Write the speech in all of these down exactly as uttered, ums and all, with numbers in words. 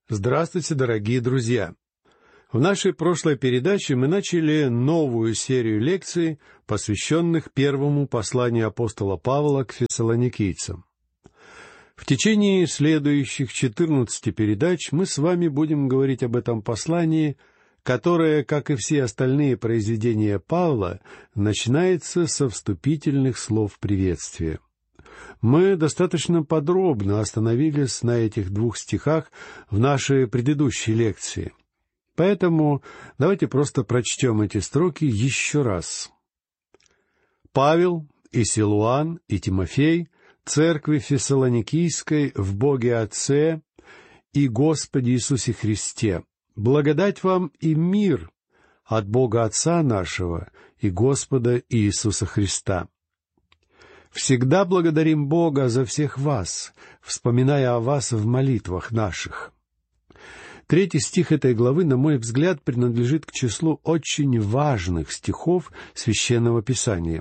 Здравствуйте, дорогие друзья! В нашей прошлой передаче мы начали новую серию лекций, посвященных первому посланию апостола Павла к фессалоникийцам. В течение следующих четырнадцати передач мы с вами будем говорить об этом послании, которое, как и все остальные произведения Павла, начинается со вступительных слов приветствия. Мы достаточно подробно остановились на этих двух стихах в нашей предыдущей лекции. Поэтому давайте просто прочтем эти строки еще раз. «Павел и Силуан и Тимофей, церкви Фессалоникийской в Боге Отце и Господе Иисусе Христе, благодать вам и мир от Бога Отца нашего и Господа Иисуса Христа. Всегда благодарим Бога за всех вас, вспоминая о вас в молитвах наших». Третий стих этой главы, на мой взгляд, принадлежит к числу очень важных стихов Священного Писания.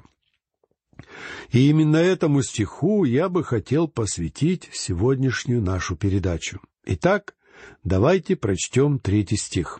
И именно этому стиху я бы хотел посвятить сегодняшнюю нашу передачу. Итак, давайте прочтем третий стих.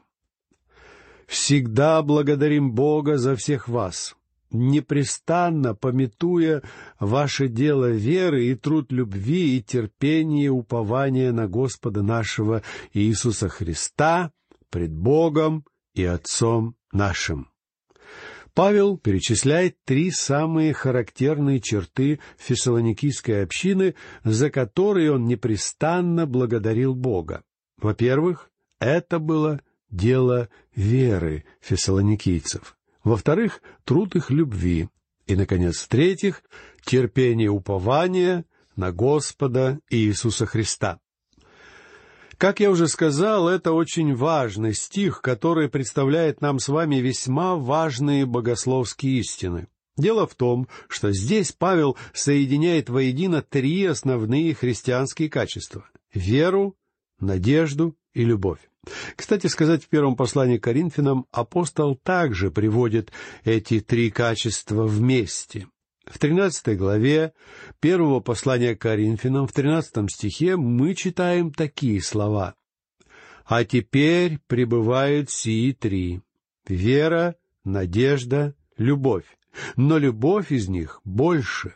«Всегда благодарим Бога за всех вас, непрестанно памятуя ваше дело веры и труд любви и терпение и упование на Господа нашего Иисуса Христа пред Богом и Отцом нашим». Павел перечисляет три самые характерные черты фессалоникийской общины, за которые он непрестанно благодарил Бога. Во-первых, это было дело веры фессалоникийцев. Во-вторых, труд их любви. И, наконец, в-третьих, терпение упования на Господа Иисуса Христа. Как я уже сказал, это очень важный стих, который представляет нам с вами весьма важные богословские истины. Дело в том, что здесь Павел соединяет воедино три основные христианские качества — веру, надежду и любовь. Кстати сказать, в первом послании к Коринфянам апостол также приводит эти три качества вместе. В тринадцатой главе первого послания к Коринфянам, в тринадцатом стихе, мы читаем такие слова. «А теперь пребывают сии три — вера, надежда, любовь, но любовь из них больше».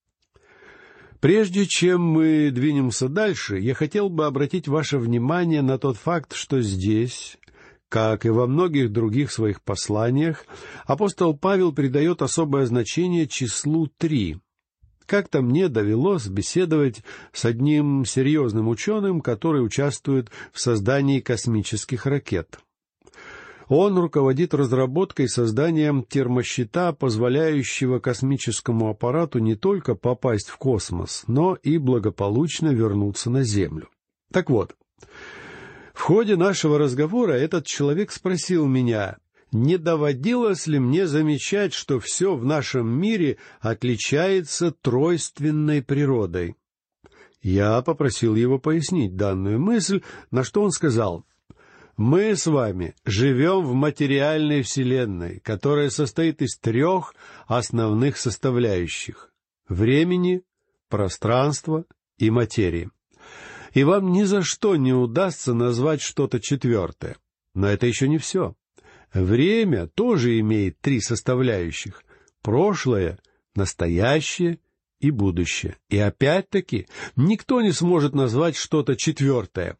Прежде чем мы двинемся дальше, я хотел бы обратить ваше внимание на тот факт, что здесь, как и во многих других своих посланиях, апостол Павел придает особое значение числу три. Как-то мне довелось беседовать с одним серьезным ученым, который участвует в создании космических ракет. Он руководит разработкой и созданием термощита, позволяющего космическому аппарату не только попасть в космос, но и благополучно вернуться на Землю. Так вот, в ходе нашего разговора этот человек спросил меня, не доводилось ли мне замечать, что все в нашем мире отличается тройственной природой. Я попросил его пояснить данную мысль, на что он сказал: «Мы с вами живем в материальной вселенной, которая состоит из трех основных составляющих — времени, пространства и материи. И вам ни за что не удастся назвать что-то четвертое. Но это еще не все. Время тоже имеет три составляющих — прошлое, настоящее и будущее. И опять-таки никто не сможет назвать что-то четвертое.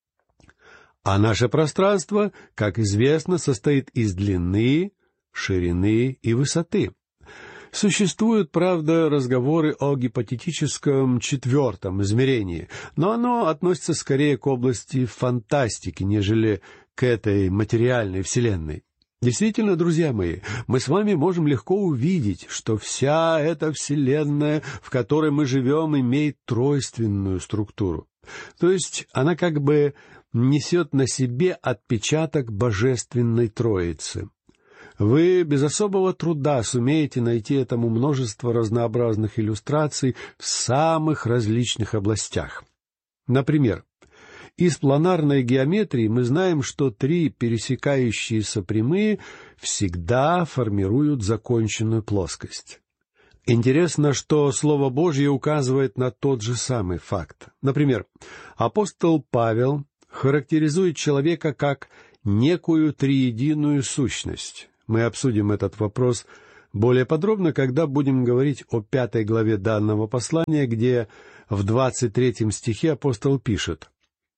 А наше пространство, как известно, состоит из длины, ширины и высоты. Существуют, правда, разговоры о гипотетическом четвертом измерении, но оно относится скорее к области фантастики, нежели к этой материальной вселенной. Действительно, друзья мои, мы с вами можем легко увидеть, что вся эта вселенная, в которой мы живем, имеет тройственную структуру. То есть она как бы несет на себе отпечаток Божественной Троицы. Вы без особого труда сумеете найти этому множество разнообразных иллюстраций в самых различных областях. Например, из планарной геометрии мы знаем, что три пересекающиеся прямые всегда формируют законченную плоскость. Интересно, что Слово Божье указывает на тот же самый факт. Например, апостол Павел характеризует человека как некую триединую сущность. Мы обсудим этот вопрос более подробно, когда будем говорить о пятой главе данного послания, где в двадцать третьем стихе апостол пишет: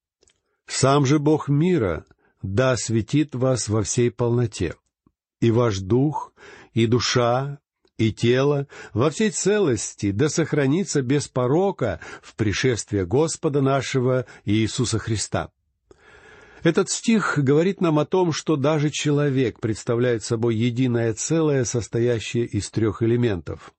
«Сам же Бог мира да осветит вас во всей полноте, и ваш дух, и душа, и тело во всей целости да сохранится без порока в пришествие Господа нашего Иисуса Христа». Этот стих говорит нам о том, что даже человек представляет собой единое целое, состоящее из трех элементов.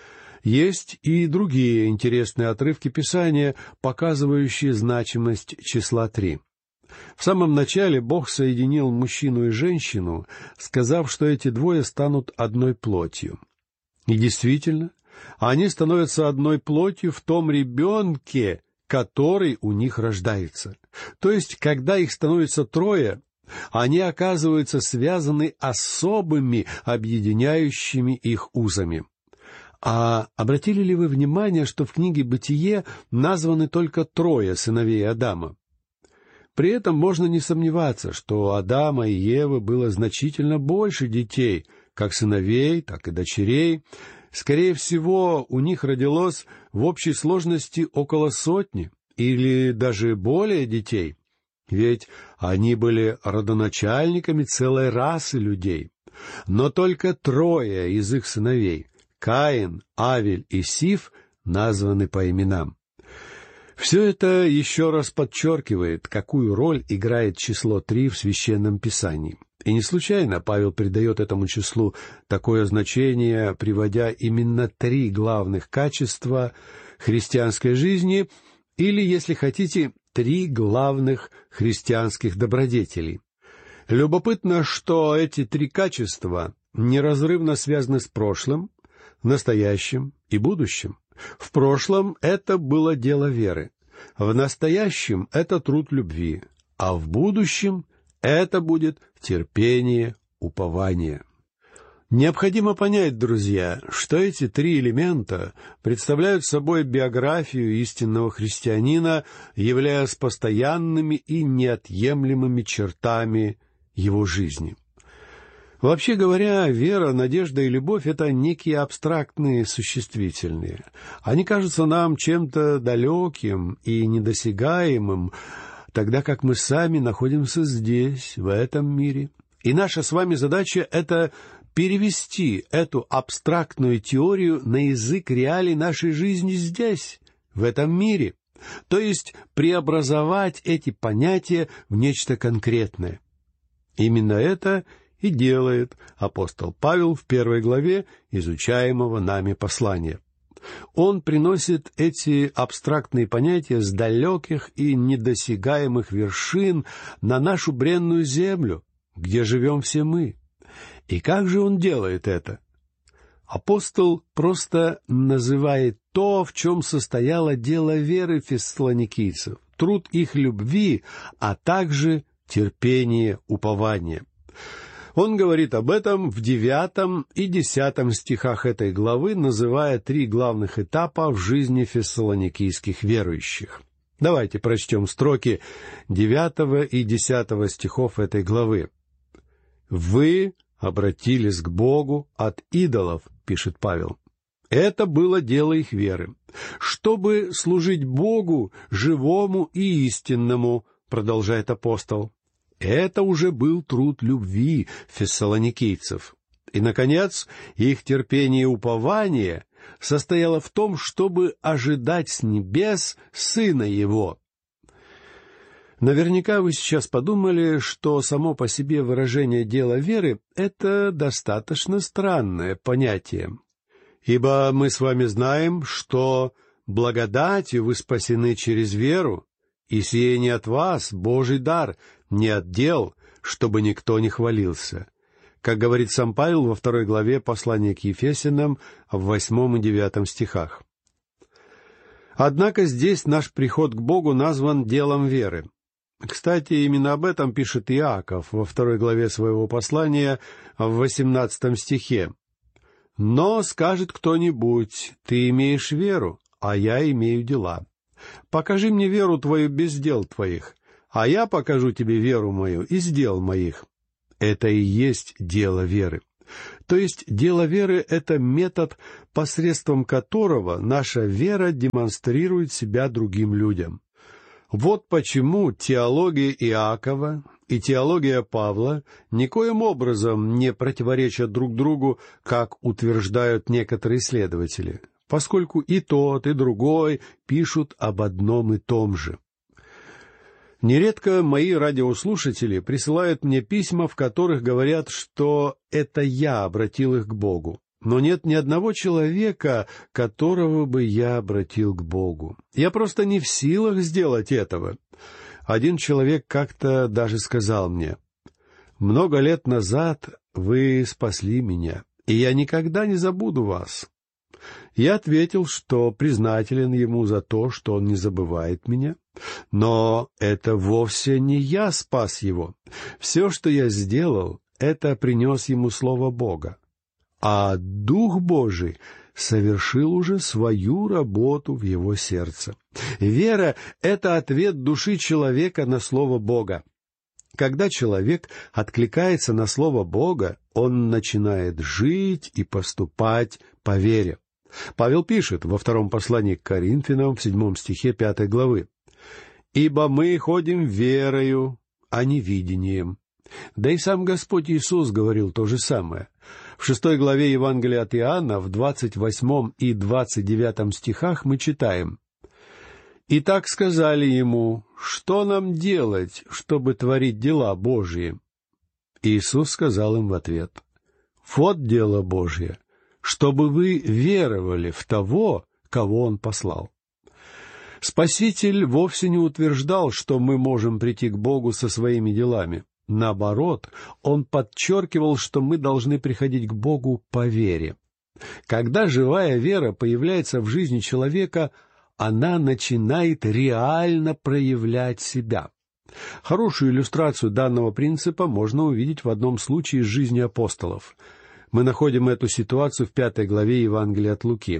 Есть и другие интересные отрывки Писания, показывающие значимость числа три. В самом начале Бог соединил мужчину и женщину, сказав, что эти двое станут одной плотью. И действительно, они становятся одной плотью в том ребенке, который у них рождается. То есть, когда их становится трое, они оказываются связаны особыми, объединяющими их узами. А обратили ли вы внимание, что в книге «Бытие» названы только трое сыновей Адама? При этом можно не сомневаться, что у Адама и Евы было значительно больше детей, как сыновей, так и дочерей. Скорее всего, у них родилось в общей сложности около сотни или даже более детей, ведь они были родоначальниками целой расы людей. Но только трое из их сыновей — Каин, Авель и Сиф — названы по именам. Все это еще раз подчеркивает, какую роль играет число три в Священном Писании. И не случайно Павел придает этому числу такое значение, приводя именно три главных качества христианской жизни, или, если хотите, три главных христианских добродетелей. Любопытно, что эти три качества неразрывно связаны с прошлым, настоящим и будущим. В прошлом это было дело веры, в настоящем это труд любви, а в будущем это будет терпение, упование. Необходимо понять, друзья, что эти три элемента представляют собой биографию истинного христианина, являясь постоянными и неотъемлемыми чертами его жизни. Вообще говоря, вера, надежда и любовь — это некие абстрактные существительные. Они кажутся нам чем-то далеким и недосягаемым, тогда как мы сами находимся здесь, в этом мире. И наша с вами задача — это перевести эту абстрактную теорию на язык реалий нашей жизни здесь, в этом мире. То есть преобразовать эти понятия в нечто конкретное. Именно это и делает апостол Павел в первой главе изучаемого нами послания. Он приносит эти абстрактные понятия с далеких и недосягаемых вершин на нашу бренную землю, где живем все мы. И как же он делает это? Апостол просто называет то, в чем состояло дело веры фессалоникийцев, труд их любви, а также терпение, упование. Он говорит об этом в девятом и десятом стихах этой главы, называя три главных этапа в жизни фессалоникийских верующих. Давайте прочтем строки девятого и десятого стихов этой главы. «Вы обратились к Богу от идолов», — пишет Павел. Это было дело их веры. «Чтобы служить Богу, живому и истинному», — продолжает апостол. Это уже был труд любви фессалоникийцев. И, наконец, их терпение и упование состояло в том, чтобы ожидать с небес Сына Его. Наверняка вы сейчас подумали, что само по себе выражение дела веры — это достаточно странное понятие. Ибо мы с вами знаем, что благодатью вы спасены через веру, и сие не от вас, Божий дар, не от дел, чтобы никто не хвалился. Как говорит сам Павел во второй главе послания к Ефесянам в восьмом и девятом стихах. Однако здесь наш приход к Богу назван делом веры. Кстати, именно об этом пишет Иаков во второй главе своего послания в восемнадцатом стихе. «Но, скажет кто-нибудь, ты имеешь веру, а я имею дела. Покажи мне веру твою без дел твоих, а я покажу тебе веру мою из дел моих». Это и есть дело веры. То есть дело веры — это метод, посредством которого наша вера демонстрирует себя другим людям. Вот почему теология Иакова и теология Павла никоим образом не противоречат друг другу, как утверждают некоторые исследователи, поскольку и тот, и другой пишут об одном и том же. Нередко мои радиослушатели присылают мне письма, в которых говорят, что это я обратил их к Богу. Но нет ни одного человека, которого бы я обратил к Богу. Я просто не в силах сделать этого. Один человек как-то даже сказал мне: «Много лет назад вы спасли меня, и я никогда не забуду вас». Я ответил, что признателен ему за то, что он не забывает меня, но это вовсе не я спас его. Все, что я сделал, это принес ему Слово Бога. А Дух Божий совершил уже свою работу в его сердце. Вера — это ответ души человека на Слово Бога. Когда человек откликается на Слово Бога, он начинает жить и поступать по вере. Павел пишет во втором послании к Коринфянам в седьмом стихе пятой главы: «Ибо мы ходим верою, а не видением». Да и сам Господь Иисус говорил то же самое. В шестой главе Евангелия от Иоанна, в двадцать восьмом и двадцать девятом стихах мы читаем: «И так сказали ему: что нам делать, чтобы творить дела Божьи?» Иисус сказал им в ответ: «Вот дело Божье, чтобы вы веровали в того, кого Он послал». Спаситель вовсе не утверждал, что мы можем прийти к Богу со своими делами. Наоборот, Он подчеркивал, что мы должны приходить к Богу по вере. Когда живая вера появляется в жизни человека, она начинает реально проявлять себя. Хорошую иллюстрацию данного принципа можно увидеть в одном случае из жизни апостолов. Мы находим эту ситуацию в пятой главе Евангелия от Луки.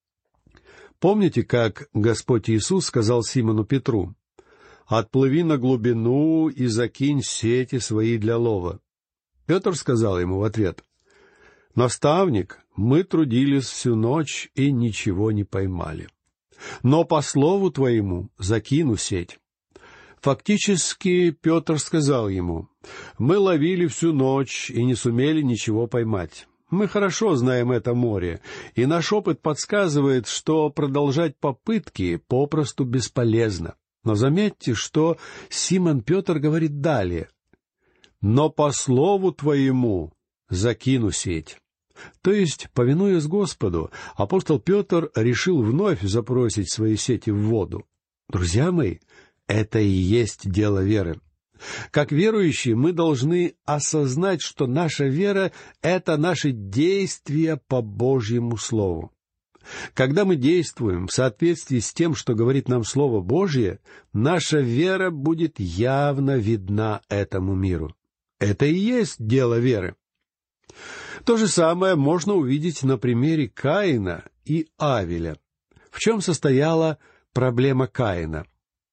Помните, как Господь Иисус сказал Симону Петру: «Отплыви на глубину и закинь сети свои для лова». Петр сказал ему в ответ: «Наставник, мы трудились всю ночь и ничего не поймали. Но по слову твоему закину сеть». Фактически Петр сказал ему: «Мы ловили всю ночь и не сумели ничего поймать. Мы хорошо знаем это море, и наш опыт подсказывает, что продолжать попытки попросту бесполезно». Но заметьте, что Симон Петр говорит далее: «Но по слову твоему закину сеть». То есть, повинуясь Господу, апостол Петр решил вновь забросить свои сети в воду. Друзья мои, это и есть дело веры. Как верующие мы должны осознать, что наша вера — это наши действия по Божьему Слову. Когда мы действуем в соответствии с тем, что говорит нам Слово Божье, наша вера будет явно видна этому миру. Это и есть дело веры. То же самое можно увидеть на примере Каина и Авеля. В чем состояла проблема Каина?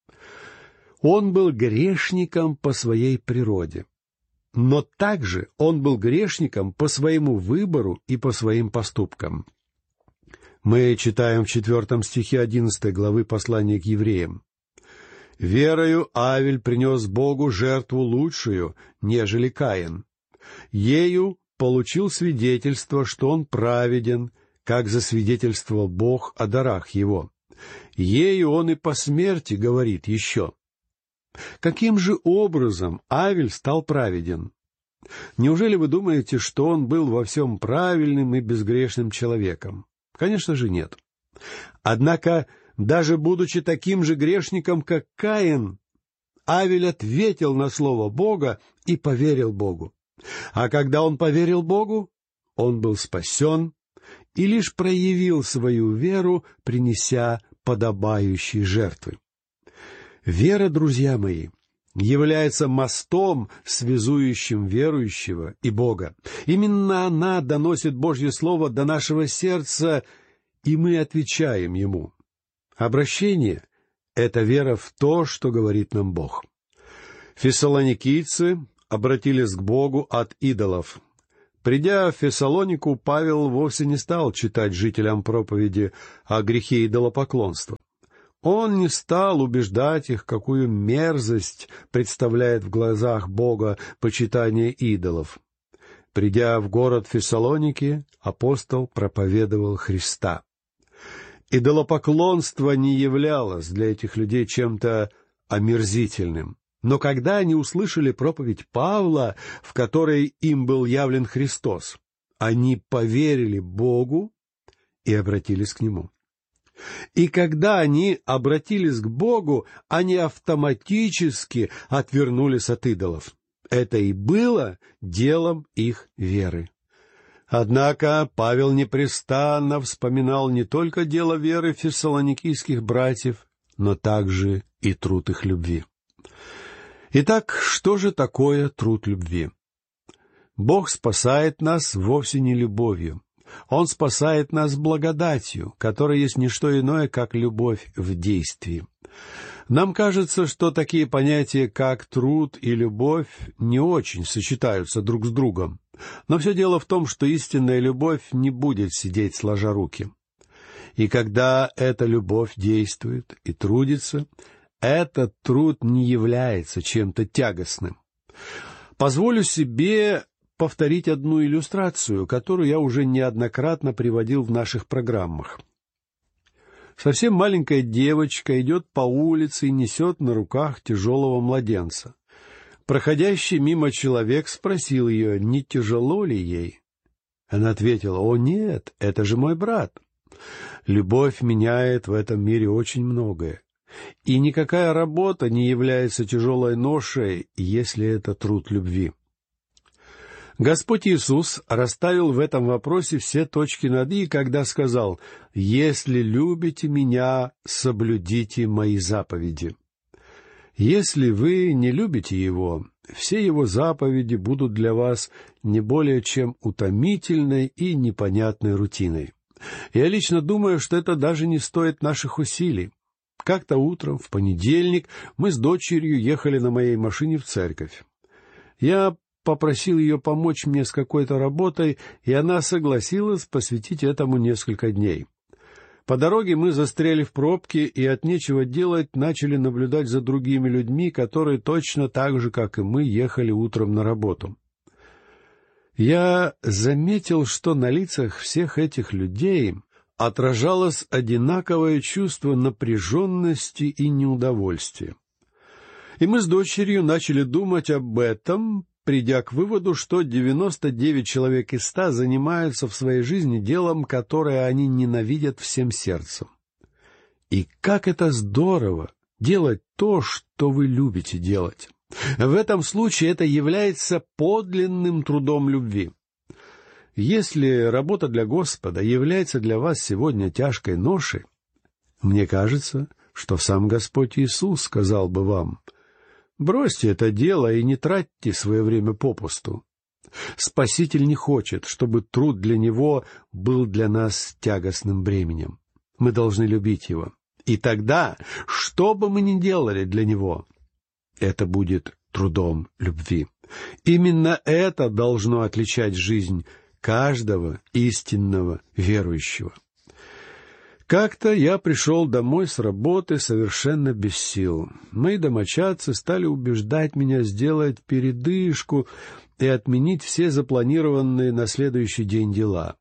Он был грешником по своей природе. Но также он был грешником по своему выбору и по своим поступкам. Мы читаем в четвертом стихе одиннадцатой главы послания к евреям: «Верою Авель принес Богу жертву лучшую, нежели Каин. Ею получил свидетельство, что он праведен, как засвидетельствовал Бог о дарах его. Ею он и по смерти говорит еще». Каким же образом Авель стал праведен? Неужели вы думаете, что он был во всем правильным и безгрешным человеком? Конечно же, нет. Однако, даже будучи таким же грешником, как Каин, Авель ответил на слово Бога и поверил Богу. А когда он поверил Богу, он был спасен и лишь проявил свою веру, принеся подобающие жертвы. Вера, друзья мои, является мостом, связующим верующего и Бога. Именно она доносит Божье Слово до нашего сердца, и мы отвечаем Ему. Обращение — это вера в то, что говорит нам Бог. Фессалоникийцы обратились к Богу от идолов. Придя в Фессалонику, Павел вовсе не стал читать жителям проповеди о грехе идолопоклонства. Он не стал убеждать их, какую мерзость представляет в глазах Бога почитание идолов. Придя в город Фессалоники, апостол проповедовал Христа. Идолопоклонство не являлось для этих людей чем-то омерзительным. Но когда они услышали проповедь Павла, в которой им был явлен Христос, они поверили Богу и обратились к Нему. И когда они обратились к Богу, они автоматически отвернулись от идолов. Это и было делом их веры. Однако Павел непрестанно вспоминал не только дело веры фессалоникийских братьев, но также и труд их любви. Итак, что же такое труд любви? Бог спасает нас вовсе не любовью. Он спасает нас благодатью, которая есть не что иное, как любовь в действии. Нам кажется, что такие понятия, как труд и любовь, не очень сочетаются друг с другом. Но все дело в том, что истинная любовь не будет сидеть сложа руки. И когда эта любовь действует и трудится, этот труд не является чем-то тягостным. Позволю себе повторить одну иллюстрацию, которую я уже неоднократно приводил в наших программах. Совсем маленькая девочка идет по улице и несет на руках тяжелого младенца. Проходящий мимо человек спросил ее, не тяжело ли ей. Она ответила: «О, нет, это же мой брат». Любовь меняет в этом мире очень многое. И никакая работа не является тяжелой ношей, если это труд любви. Господь Иисус расставил в этом вопросе все точки над «и», когда сказал: «Если любите Меня, соблюдите Мои заповеди». Если вы не любите Его, все Его заповеди будут для вас не более чем утомительной и непонятной рутиной. Я лично думаю, что это даже не стоит наших усилий. Как-то утром, в понедельник, мы с дочерью ехали на моей машине в церковь. Я попросил ее помочь мне с какой-то работой, и она согласилась посвятить этому несколько дней. По дороге мы застряли в пробке и от нечего делать начали наблюдать за другими людьми, которые точно так же, как и мы, ехали утром на работу. Я заметил, что на лицах всех этих людей отражалось одинаковое чувство напряженности и неудовольствия. И мы с дочерью начали думать об этом, придя к выводу, что девяносто девять человек из ста занимаются в своей жизни делом, которое они ненавидят всем сердцем. И как это здорово делать то, что вы любите делать. В этом случае это является подлинным трудом любви. Если работа для Господа является для вас сегодня тяжкой ношей, мне кажется, что сам Господь Иисус сказал бы вам: бросьте это дело и не тратьте свое время попусту. Спаситель не хочет, чтобы труд для Него был для нас тягостным бременем. Мы должны любить Его. И тогда, что бы мы ни делали для Него, это будет трудом любви. Именно это должно отличать жизнь каждого истинного верующего. Как-то я пришел домой с работы совершенно без сил. Мои домочадцы стали убеждать меня сделать передышку и отменить все запланированные на следующий день дела.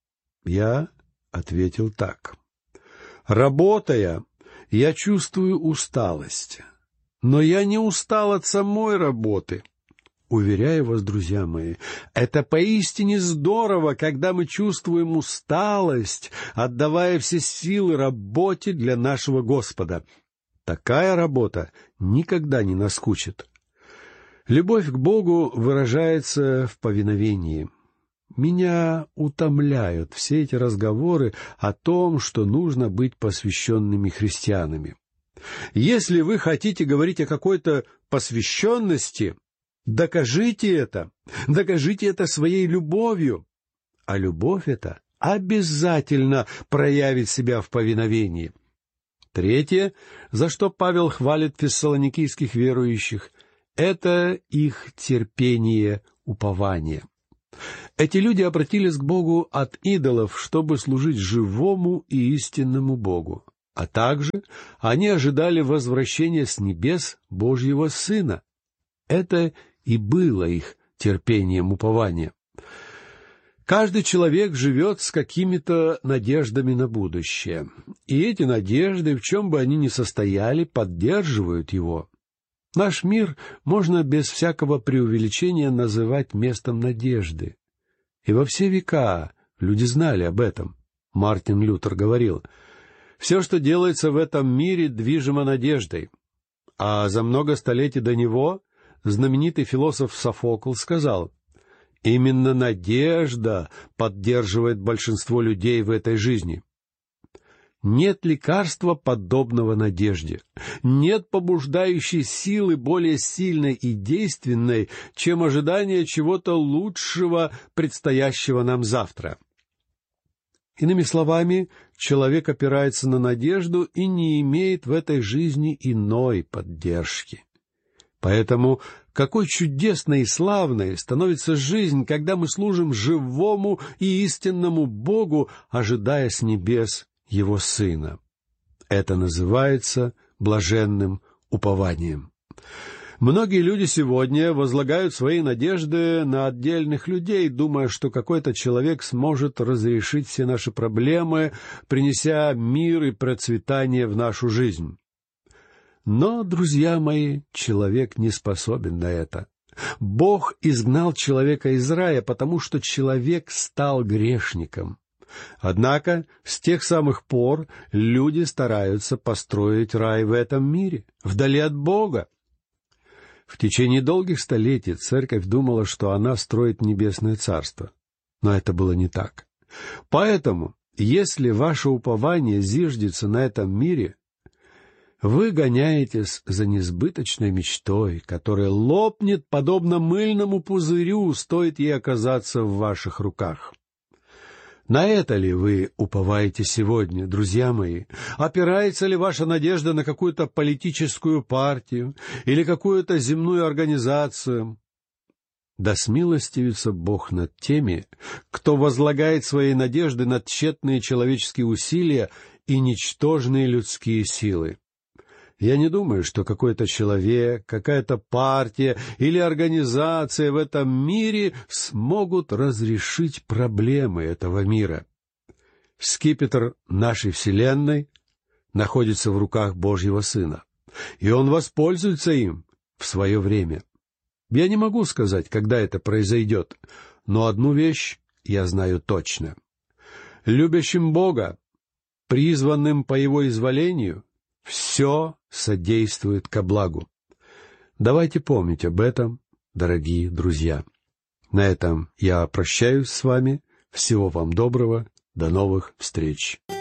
Я ответил так: работая, я чувствую усталость, но я не устал от самой работы. Уверяю вас, друзья мои, это поистине здорово, когда мы чувствуем усталость, отдавая все силы работе для нашего Господа. Такая работа никогда не наскучит. Любовь к Богу выражается в повиновении. Меня утомляют все эти разговоры о том, что нужно быть посвященными христианами. Если вы хотите говорить о какой-то посвященности, докажите это, докажите это своей любовью. А любовь эта обязательно проявит себя в повиновении. Третье, за что Павел хвалит фессалоникийских верующих, Это их терпение, упование. Эти люди обратились к Богу от идолов, чтобы служить живому и истинному Богу. А также они ожидали возвращения с небес Божьего Сына. Это и было их терпением, упованием. Каждый человек живет с какими-то надеждами на будущее. И эти надежды, в чем бы они ни состояли, поддерживают его. Наш мир можно без всякого преувеличения называть местом надежды. И во все века люди знали об этом. Мартин Лютер говорил: «Все, что делается в этом мире, движимо надеждой». А за много столетий до него знаменитый философ Софокл сказал: «Именно надежда поддерживает большинство людей в этой жизни». Нет лекарства, подобного надежде. Нет побуждающей силы более сильной и действенной, чем ожидание чего-то лучшего, предстоящего нам завтра. Иными словами, человек опирается на надежду и не имеет в этой жизни иной поддержки. Поэтому какой чудесной и славной становится жизнь, когда мы служим живому и истинному Богу, ожидая с небес Его Сына. Это называется блаженным упованием. Многие люди сегодня возлагают свои надежды на отдельных людей, думая, что какой-то человек сможет разрешить все наши проблемы, принеся мир и процветание в нашу жизнь. Но, друзья мои, человек не способен на это. Бог изгнал человека из рая, потому что человек стал грешником. Однако с тех самых пор люди стараются построить рай в этом мире, вдали от Бога. В течение долгих столетий церковь думала, что она строит небесное царство. Но это было не так. Поэтому, если ваше упование зиждется на этом мире, вы гоняетесь за несбыточной мечтой, которая лопнет, подобно мыльному пузырю, стоит ей оказаться в ваших руках. На это ли вы уповаете сегодня, друзья мои? Опирается ли ваша надежда на какую-то политическую партию или какую-то земную организацию? Да смилостивится Бог над теми, кто возлагает свои надежды на тщетные человеческие усилия и ничтожные людские силы. Я не думаю, что какой-то человек, какая-то партия или организация в этом мире смогут разрешить проблемы этого мира. Скипетр нашей Вселенной находится в руках Божьего Сына, и Он воспользуется им в свое время. Я не могу сказать, когда это произойдет, но одну вещь я знаю точно. Любящим Бога, призванным по Его изволению, все содействует ко благу. Давайте помнить об этом, дорогие друзья. На этом я прощаюсь с вами. Всего вам доброго. До новых встреч.